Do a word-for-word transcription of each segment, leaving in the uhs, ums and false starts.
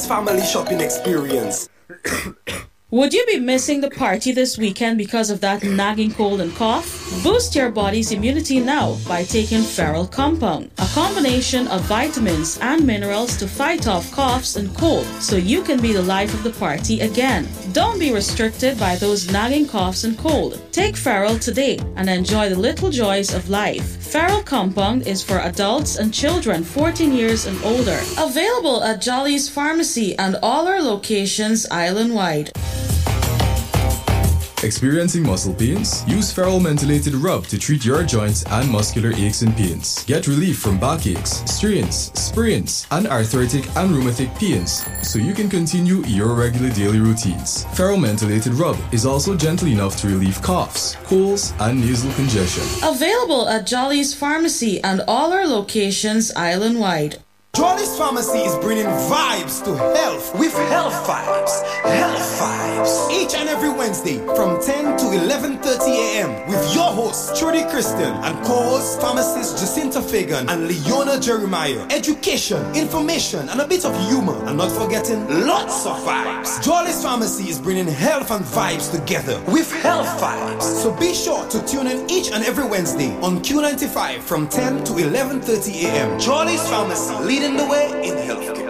family shopping experience. Would you be missing the party this weekend because of that nagging cold and cough? Boost your body's immunity now by taking Feral Compound, a combination of vitamins and minerals to fight off coughs and cold, so you can be the life of the party again. Don't be restricted by those nagging coughs and cold. Take Feral today and enjoy the little joys of life. Feral Compound is for adults and children fourteen years and older. Available at Jolly's Pharmacy and all our locations island-wide. Experiencing muscle pains? Use Feral Mentholated Rub to treat your joints and muscular aches and pains. Get relief from backaches, strains, sprains, and arthritic and rheumatic pains so you can continue your regular daily routines. Feral Mentholated Rub is also gentle enough to relieve coughs, colds, and nasal congestion. Available at Jolly's Pharmacy and all our locations island-wide. Jolly's Pharmacy is bringing vibes to health with Health Vibes. Health Vibes. Each and every Wednesday from ten to eleven thirty a.m. with your hosts Trudy Christian and co-hosts pharmacists Jacinta Fagan and Leona Jeremiah. Education, information, and a bit of humor. And not forgetting lots of vibes. Jolly's Pharmacy is bringing health and vibes together with Health Vibes. So be sure to tune in each and every Wednesday on Q ninety-five from ten to eleven thirty a.m. Jolly's Pharmacy, leading the way in healthcare.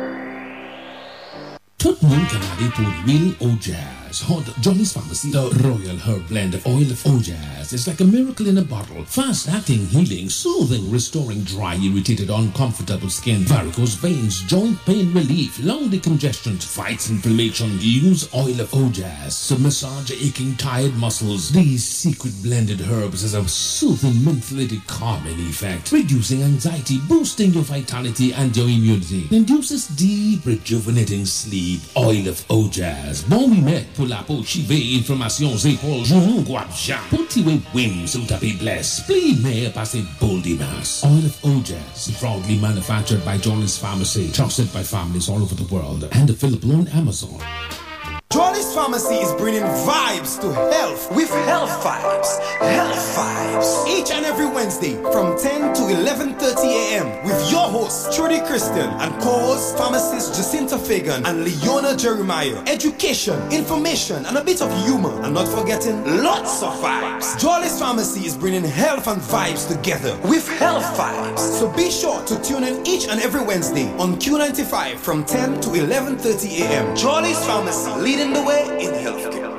Tout le monde canadien pour l'huile au jazz. Hot Jolly's Pharmacy, the Royal Herb Blend of Oil of Ojaz. It's like a miracle in a bottle. Fast-acting, healing, soothing, restoring dry, irritated, uncomfortable skin, varicose veins, joint pain relief, lung decongestion, fights inflammation. Use Oil of Ojaz to massage aching, tired muscles. These secret blended herbs has a soothing, mentholated, calming effect, reducing anxiety, boosting your vitality and your immunity. Induces deep, rejuvenating sleep. Oil of Ojaz. Bon oui, mais pour la peau chivée, inflammations, épaules, genoux, guapja. Pour tirer whims ou taper bless. Pli mais passer boule dimas. Oil of Ojaz. Proudly manufactured by Jolly's Pharmacy. Trusted by families all over the world. And available on Amazon. Jolly's Pharmacy is bringing vibes to health with Health Vibes. Health Vibes. Each and every Wednesday from ten to eleven thirty a.m. with your hosts Trudy Christian and co-hosts pharmacists Jacinta Fagan and Leona Jeremiah. Education, information, and a bit of humor. And not forgetting lots of vibes. Jolly's Pharmacy is bringing health and vibes together with Health Vibes. So be sure to tune in each and every Wednesday on Q ninety-five from ten to eleven thirty a.m. Jolly's Pharmacy, leading the way in healthcare.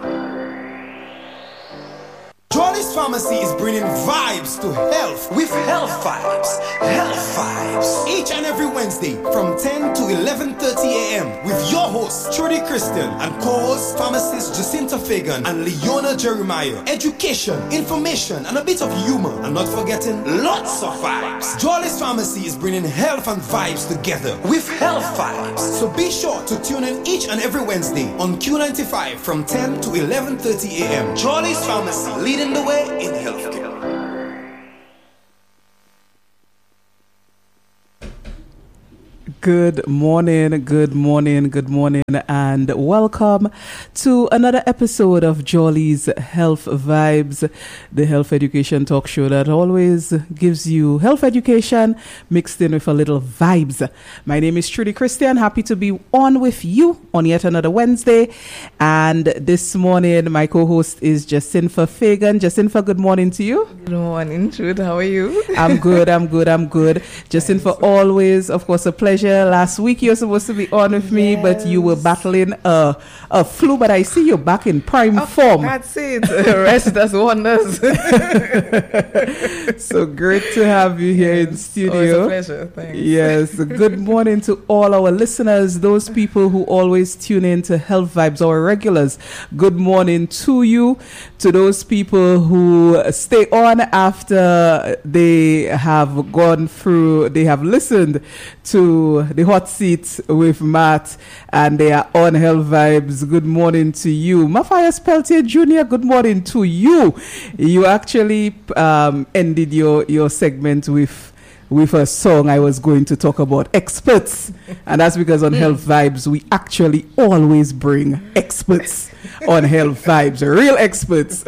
Jolly's Pharmacy is bringing vibes to health with Health Vibes. Health Vibes. Each and every Wednesday from ten to eleven thirty a.m. with your hosts Trudy Christian and co-hosts pharmacists Jacinta Fagan and Leona Jeremiah. Education, information, and a bit of humor. And not forgetting lots of vibes. Jolly's Pharmacy is bringing health and vibes together with Health Vibes. So be sure to tune in each and every Wednesday on Q ninety-five from ten to eleven thirty a.m. Jolly's Pharmacy, leading the way in healthcare. Good morning, good morning, good morning, and welcome to another episode of Jolly's Health Vibes, the health education talk show that always gives you health education mixed in with a little vibes. My name is Trudy Christian, happy to be on with you on yet another Wednesday, and this morning my co-host is Jacinta Fagan. Jacinta, good morning to you. Good morning, Trudy, how are you? I'm good, I'm good, I'm good. Jacinta, always, of course, a pleasure. Last week you were supposed to be on with me, yes, but you were battling a, a flu, but I see you're back in prime oh, form. That's it. Rest does wonders. So great to have you here yes. in studio. Oh, it's a pleasure. Thanks. Yes. Good morning to all our listeners, those people who always tune in to Health Vibes, our regulars. Good morning to you. To those people who stay on after they have gone through, they have listened to the hot seat with Matt and they are on Health Vibes. Good morning to you. Matthias Peltier Junior, good morning to you. You actually um, ended your, your segment with with a song, I was going to talk about experts. And that's because on Health Vibes, we actually always bring experts on Health Vibes, real experts.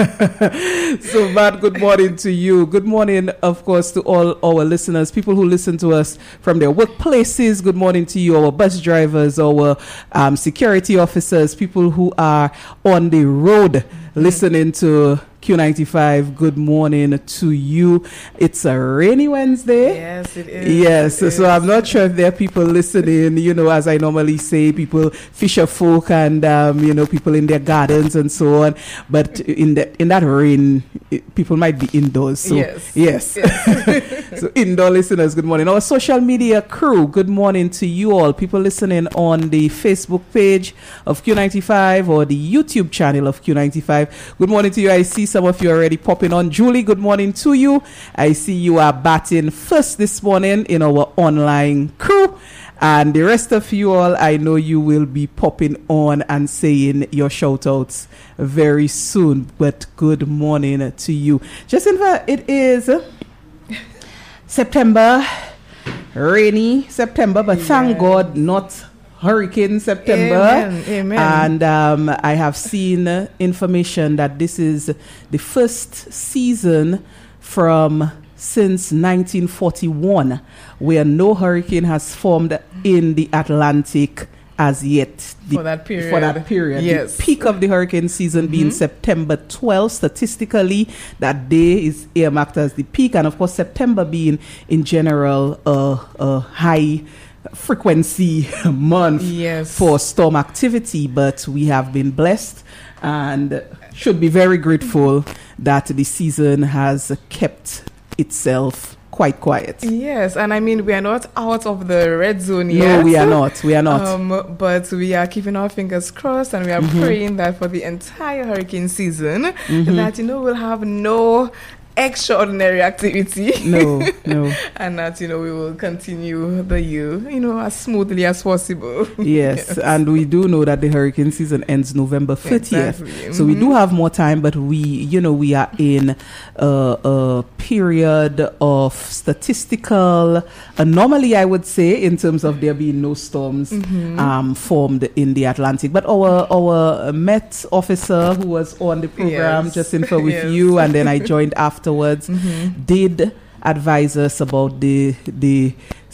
So, Matt, good morning to you. Good morning, of course, to all our listeners, people who listen to us from their workplaces. Good morning to you, our bus drivers, our um, security officers, people who are on the road listening to Q ninety-five. Good morning to you. It's a rainy Wednesday. Yes, it is. Yes, it so is. I'm not sure if there are people listening, you know, as I normally say, people, fisher folk and, um, you know, people in their gardens and so on. But in that, in that rain, it, people might be indoors. So, yes. Yes. yes. So indoor listeners, good morning. Our social media crew, good morning to you all. People listening on the Facebook page of Q ninety-five or the YouTube channel of Q ninety-five. Good morning to you. I see some of you already popping on. Julie, good morning to you. I see you are batting first this morning in our online crew. And the rest of you all, I know you will be popping on and saying your shout outs very soon. But good morning to you. Jacinta, it is September, rainy September, but yes. thank God not Hurricane September. Amen. Amen. And um, I have seen uh, information that this is the first season from since nineteen forty-one where no hurricane has formed in the Atlantic as yet. The, for that period. For that period. Yes. The peak of the hurricane season mm-hmm. being September twelfth. Statistically, that day is earmarked as the peak. And of course, September being in general a, a high frequency month yes. for storm activity, but we have been blessed and should be very grateful that the season has kept itself quite quiet. Yes, and I mean, we are not out of the red zone no, yet. No, we are not. We are not. Um, but we are keeping our fingers crossed, and we are mm-hmm. praying that for the entire hurricane season, mm-hmm. that, you know, we'll have no extraordinary activity. No, no. And that, you know, we will continue the year, you know, as smoothly as possible. Yes, yes. And we do know that the hurricane season ends November thirtieth. Exactly. So mm-hmm. we do have more time, but we, you know, we are in a, a period of statistical anomaly, I would say, in terms of there being no storms mm-hmm. um, formed in the Atlantic. But our our Met officer who was on the program, yes. Jacinta, with yes. you, and then I joined after. Afterwards, mm-hmm. did advise us about the the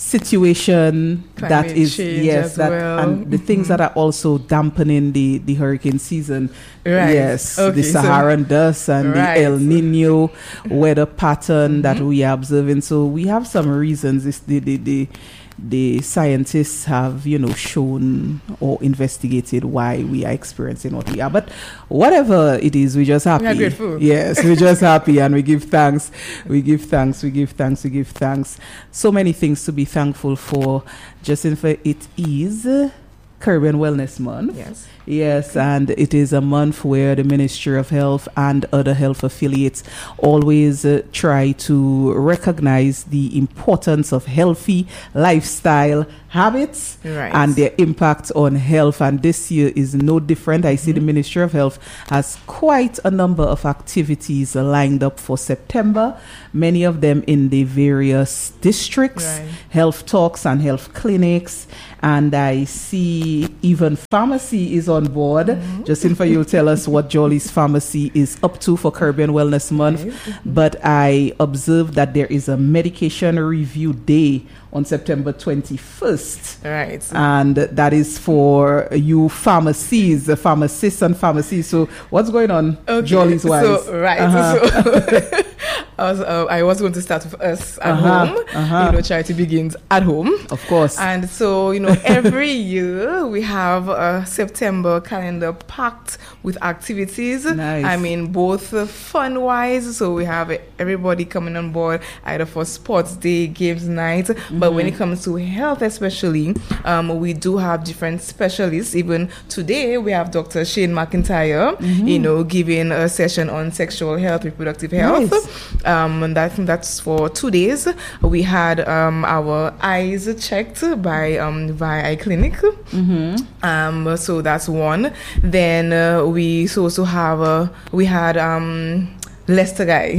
situation Climate that is yes that well. and the mm-hmm. things that are also dampening the the hurricane season. Right. Yes, okay, the Saharan so, dust and right. the El Nino weather pattern mm-hmm. that we are observing. So we have some reasons. It's the the the the scientists have, you know, shown or investigated why we are experiencing what we are. But whatever it is, we're just happy. We are grateful. Yes, we're just happy and we give thanks. We give thanks. We give thanks. We give thanks. So many things to be thankful for. Jacinta, it is Caribbean Wellness Month. Yes. Yes, and it is a month where the Ministry of Health and other health affiliates always uh, try to recognize the importance of healthy lifestyle habits right. and their impact on health. And this year is no different. I see mm-hmm. the Ministry of Health has quite a number of activities lined up for September, many of them in the various districts, right. health talks and health clinics. And I see even pharmacy is on board. Mm-hmm. Jacinta, you'll tell us what Jolly's Pharmacy is up to for Caribbean Wellness Month. Right. Mm-hmm. But I observed that there is a medication review day on September twenty-first. Right. And that is for you pharmacies, the pharmacists and pharmacies. So what's going on, okay. Jolly's wise? So, right. Uh-huh. So I was, uh, I was going to start with us at uh-huh. home. Uh-huh. You know, charity begins at home. Of course. And so, you know, every year we have a September calendar packed with activities. Nice. I mean, both uh, fun-wise. So we have everybody coming on board either for sports day, games night. Mm-hmm. But when it comes to health especially, um, we do have different specialists. Even today, we have Doctor Shane McIntyre, mm-hmm. you know, giving a session on sexual health, reproductive health. Nice. Um, and I think that's for two days. We had um, our eyes checked by um, via iClinic. Mm-hmm. Um, so that's one. Then uh, we also have uh, we had um, Lester Guy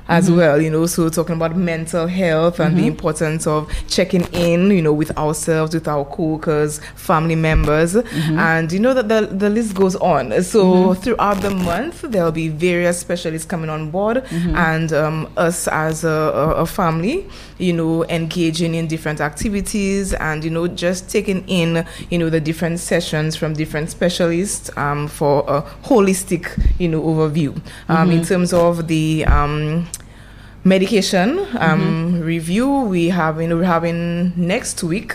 as Mm-hmm. well, you know, so talking about mental health and Mm-hmm. the importance of checking in, you know, with ourselves, with our co-workers, family members, Mm-hmm. and you know that the, the list goes on. So throughout the month, there'll be various specialists coming on board, Mm-hmm. and um, us as a, a, a family, you know, engaging in different activities and, you know, just taking in, you know, the different sessions from different specialists um, for a holistic, you know, overview. Um, in terms of the um, medication um, review, we have, you know, we're having next week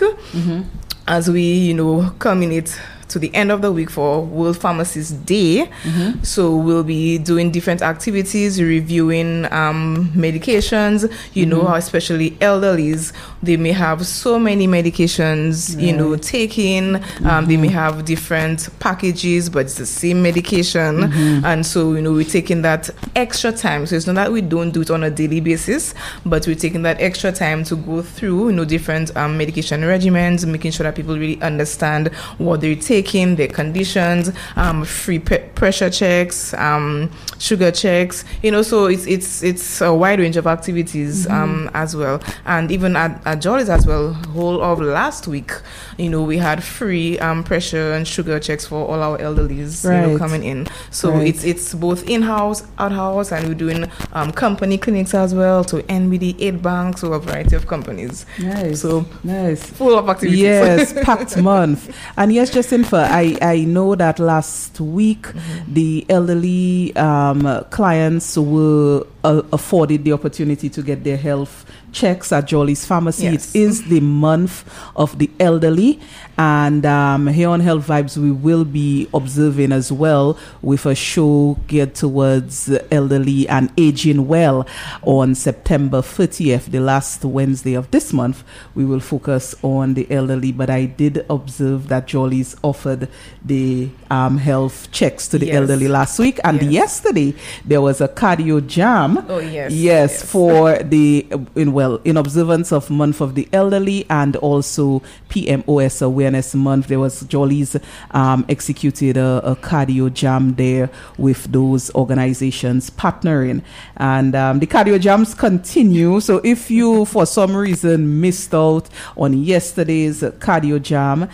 as we, you know, culminate to the end of the week for World Pharmacist Day. So we'll be doing different activities, reviewing um, medications, you know, especially elderlies. They may have so many medications, you know, taking. Um, They may have different packages, but it's the same medication. And so, you know, we're taking that extra time. So it's not that we don't do it on a daily basis, but we're taking that extra time to go through, you know, different um, medication regimens, making sure that people really understand what they're taking, their conditions, um, free pe- pressure checks, um, sugar checks, you know, so it's it's it's a wide range of activities um, as well. And even at, at Jolly's as well, whole of last week, you know, we had free um, pressure and sugar checks for all our elderlies, you know, Right. coming in. So Right. it's it's both in-house, out-house, and we're doing um, company clinics as well, to N B D, eight banks, so a variety of companies. Nice. So nice. full of activities. Yes, packed month. And yes, Jacinta, I, I know that last week the elderly um, clients were uh, afforded the opportunity to get their health checks at Jolly's Pharmacy. Yes. It is the month of the elderly, and um, here on Health Vibes we will be observing as well with a show geared towards the elderly and aging well on September thirtieth, the last Wednesday of this month. We will focus on the elderly, but I did observe that Jolly's offered the um, health checks to the Yes. elderly last week, and Yes. yesterday there was a cardio jam. Oh, yes. Yes, Yes. for the in well in observance of Month of the Elderly and also P M O S Awareness Month. There was Jolly's um, executed a, a cardio jam there with those organizations partnering, and um, the cardio jams continue. So if you for some reason missed out on yesterday's cardio jam,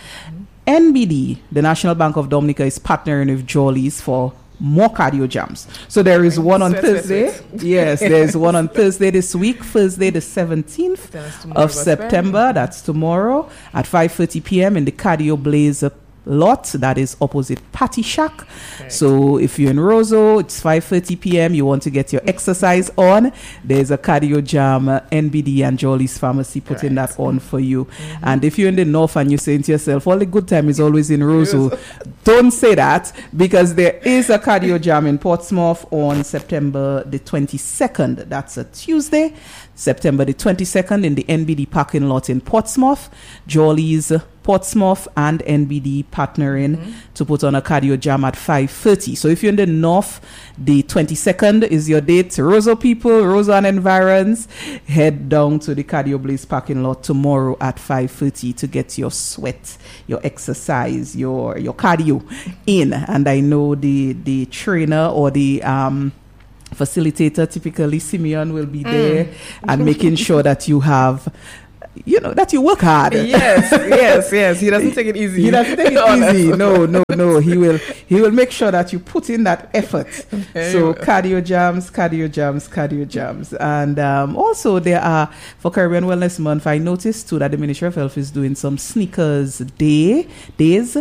N B D, the National Bank of Dominica, is partnering with Jolly's for more cardio jams. So there is one on Sweat, sweat, Thursday. sweat. Yes, there's one on Thursday this week, Thursday the seventeenth That's tomorrow, of but September. That's tomorrow at five thirty p.m. in the Cardio Blaze lot that is opposite Patty Shack. So if you're in Roseau, it's five thirty p.m. You want to get your exercise on, there's a cardio jam. uh, N B D and Jolly's Pharmacy putting Right. that on for you. And if you're in the north and you're saying to yourself, all the good time is always in Roseau, don't say that, because there is a cardio jam in Portsmouth on September the twenty-second. That's a Tuesday, September the twenty-second, in the N B D parking lot in Portsmouth. Jolly's, Portsmouth and N B D partnering to put on a cardio jam at five thirty. So if you're in the north, the twenty-second is your date. Roseau people, Roseau and environs, head down to the Cardio Blaze parking lot tomorrow at five thirty to get your sweat, your exercise, your your cardio in. And I know the the trainer or the um facilitator, typically Simeon, will be there and making sure that you have, you know, that you work hard. Yes, yes, yes. He doesn't take it easy. He doesn't take it easy. No, no, no. He will he will make sure that you put in that effort. So cardio jams, cardio jams, cardio jams. And um, also there are, for Caribbean Wellness Month, I noticed too that the Ministry of Health is doing some sneakers day days.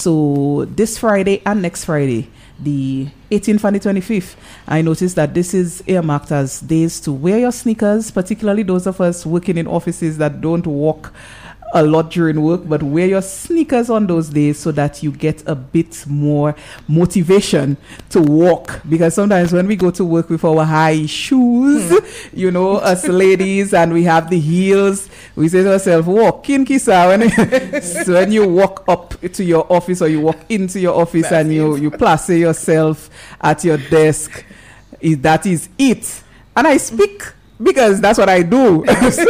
So this Friday and next Friday, the eighteenth and the twenty-fifth, I noticed that this is earmarked as days to wear your sneakers, particularly those of us working in offices that don't walk a lot during work, but wear your sneakers on those days so that you get a bit more motivation to walk. Because sometimes when we go to work with our high shoes, hmm. you know, us ladies, and we have the heels, we say to ourselves, walk in, Kisa. When, so when you walk up to your office or you walk into your office, That's and you, you place yourself at your desk, is that is it. And I speak because that's what I do.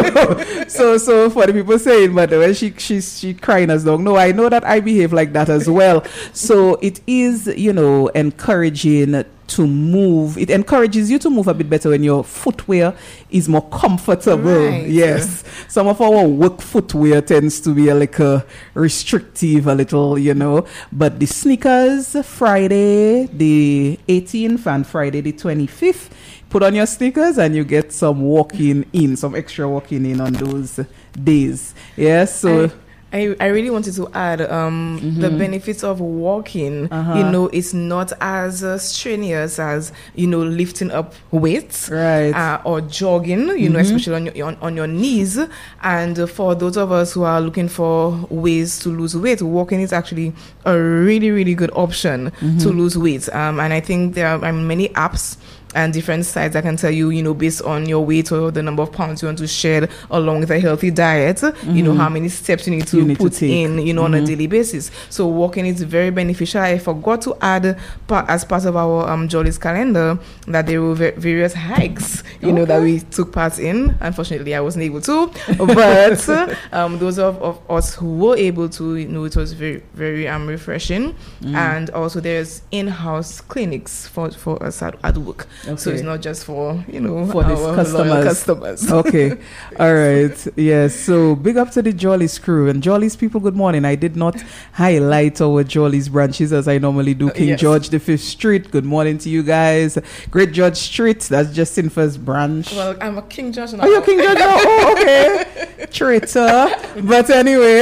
so, so, so for the people saying, but when she she's she crying as long, no, I know that I behave like that as well. So it is, you know, encouraging to move. It encourages you to move a bit better when your footwear is more comfortable. Right. Yes. Some of our work footwear tends to be a little restrictive, a little, you know. But the sneakers, Friday the eighteenth and Friday the twenty-fifth, put on your sneakers and you get some walking in, some extra walking in on those days. Yes. So. I- I, I really wanted to add um, mm-hmm. the benefits of walking. Uh-huh. You know, it's not as uh, strenuous as, you know, lifting up weights, right, uh, or jogging, you mm-hmm. know, especially on your on, on your knees. And uh, for those of us who are looking for ways to lose weight, walking is actually a really, really good option mm-hmm. to lose weight. Um, and I think there are um, many apps and different sites that can tell you, you know, based on your weight or the number of pounds you want to shed along with a healthy diet, mm-hmm. you know, how many steps you need to you need put to in, you know, mm-hmm. on a daily basis. So walking is very beneficial. I forgot to add pa- as part of our um, Jolly's calendar that there were v- various hikes, you okay. know, that we took part in. Unfortunately, I wasn't able to, but um, those of, of us who were able to, you know, it was very, very um, refreshing. Mm. And also there's in-house clinics for, for us at, at work. Okay. So it's not just for, you know, for these customers. customers. Okay. All right. Yes. So big up to the Jolly's crew. And Jolly's people, good morning. I did not highlight our Jolly's branches as I normally do. King yes. George the Fifth Street. Good morning to you guys. Great George Street. That's Justin First branch. Well, I'm a King George now. Oh, you're King George now? Oh, okay. Traitor. But anyway,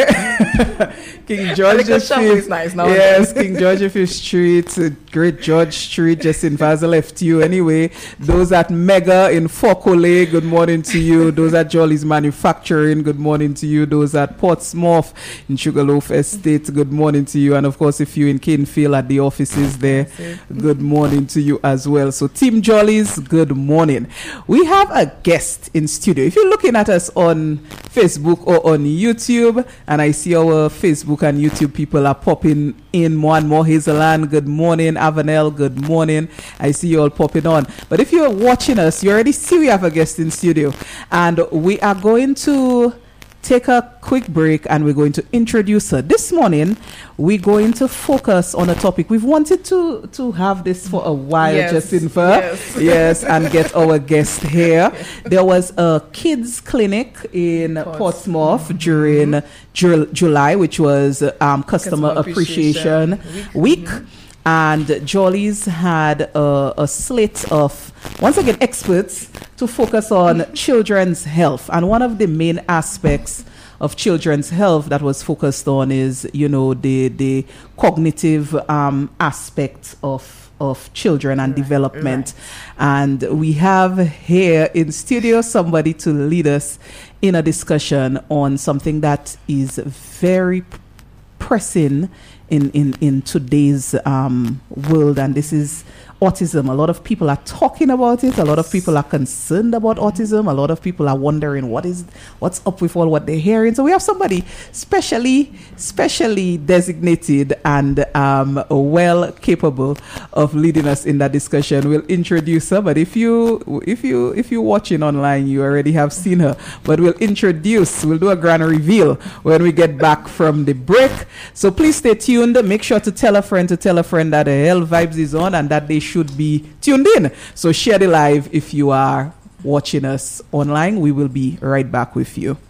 King George the Fifth. Is nice now. Yes, King George the Fifth Street. Uh, Great George Street. Justin Vaza left you anyway. Those at Mega in Fokole, good morning to you. Those at Jolly's Manufacturing, good morning to you. Those at Portsmouth in Sugarloaf Estate, good morning to you. And of course, if you're in Canefield at the offices there, good morning to you as well. So Team Jolly's, good morning. We have a guest in studio. If you're looking at us on Facebook or on YouTube, and I see our Facebook and YouTube people are popping in more and more. Hazeland, good morning. Avanel, good morning. I see you all popping on. But if you're watching us, you already see we have a guest in studio. And we are going to take a quick break and we're going to introduce her. This morning, we're going to focus on a topic. We've wanted to, to have this for a while, yes, Justin Fur. Yes. yes, and get our guest here. There was a kids clinic in Portsmouth mm-hmm. during mm-hmm. Ju- July, which was um, Customer, Customer Appreciation, Appreciation Week. Week. Mm-hmm. And Jolly's had a, a slate of, once again, experts to focus on children's health. And one of the main aspects of children's health that was focused on is, you know, the the cognitive um, aspect of of children and right, development. Right. And we have here in studio somebody to lead us in a discussion on something that is very pressing in, in, in today's um, world, and this is autism. A lot of people are talking about it. A lot of people are concerned about autism. A lot of people are wondering what is what's up with all what they're hearing. So we have somebody specially specially designated and um, well capable of leading us in that discussion. We'll introduce her, but if you if you if you're watching online, you already have seen her. But we'll introduce. We'll do a grand reveal when we get back from the break. So please stay tuned. Make sure to tell a friend to tell a friend that the Health Vibes is on and that they should be tuned in. So share the live if you are watching us online. We will be right back with you.